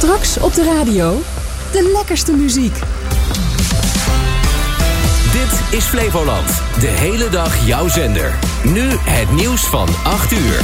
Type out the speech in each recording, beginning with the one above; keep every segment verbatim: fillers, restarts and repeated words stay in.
Straks op de radio, de lekkerste muziek. Dit is Flevoland. De hele dag jouw zender. Nu het nieuws van acht uur.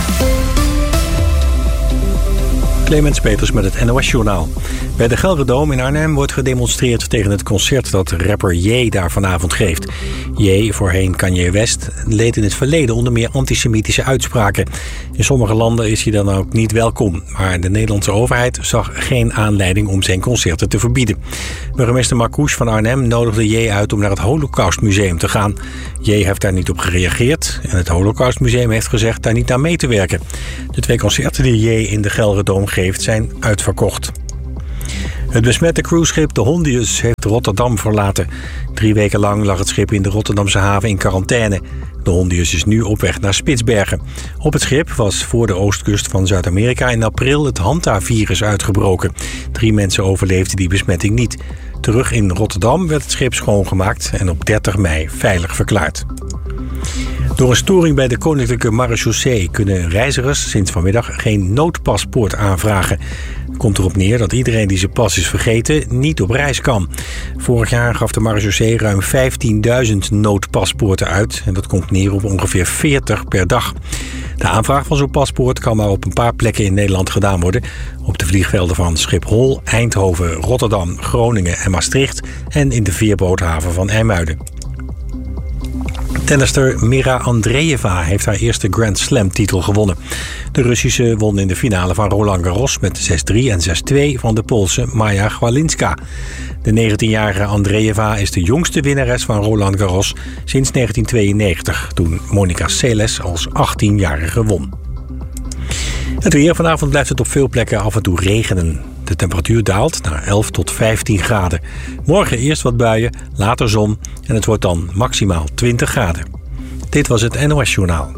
Clemens Peters met het N O S-journaal. Bij de Gelredome in Arnhem wordt gedemonstreerd tegen het concert dat rapper Ye daar vanavond geeft. Ye, voorheen Kanye West, leed in het verleden onder meer antisemitische uitspraken. In sommige landen is hij dan ook niet welkom. Maar de Nederlandse overheid zag geen aanleiding om zijn concerten te verbieden. Burgemeester Marcouch van Arnhem nodigde Ye uit om naar het Holocaustmuseum te gaan. Ye heeft daar niet op gereageerd en het Holocaustmuseum heeft gezegd daar niet aan mee te werken. De twee concerten die Ye in de Gelredome geeft zijn uitverkocht. Het besmette cruiseschip de Hondius heeft Rotterdam verlaten. Drie weken lang lag het schip in de Rotterdamse haven in quarantaine. De Hondius is nu op weg naar Spitsbergen. Op het schip was voor de oostkust van Zuid-Amerika in april het Hanta-virus uitgebroken. Drie mensen overleefden die besmetting niet. Terug in Rotterdam werd het schip schoongemaakt en op dertig mei veilig verklaard. Door een storing bij de Koninklijke Marechaussee kunnen reizigers sinds vanmiddag geen noodpaspoort aanvragen. Het komt erop neer dat iedereen die zijn pas is vergeten niet op reis kan. Vorig jaar gaf de Marechaussee ruim vijftienduizend noodpaspoorten uit en dat komt neer op ongeveer veertig per dag. De aanvraag van zo'n paspoort kan maar op een paar plekken in Nederland gedaan worden. Op de vliegvelden van Schiphol, Eindhoven, Rotterdam, Groningen en Maastricht en in de veerboothaven van IJmuiden. Tennister Mira Andreeva heeft haar eerste Grand Slam-titel gewonnen. De Russische won in de finale van Roland Garros met zes drie en zes twee van de Poolse Maja Chwalinska. De negentienjarige Andreeva is de jongste winnares van Roland Garros sinds negentien tweeënnegentig, toen Monica Seles als achttienjarige won. Het weer. Vanavond blijft het op veel plekken af en toe regenen. De temperatuur daalt naar elf tot vijftien graden. Morgen eerst wat buien, later zon en het wordt dan maximaal twintig graden. Dit was het N O S-journaal.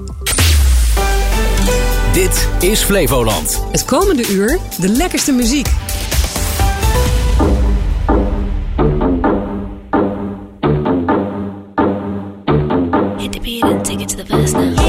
Dit is Flevoland. Het komende uur de lekkerste muziek. Hit the beat and take it to the verse now.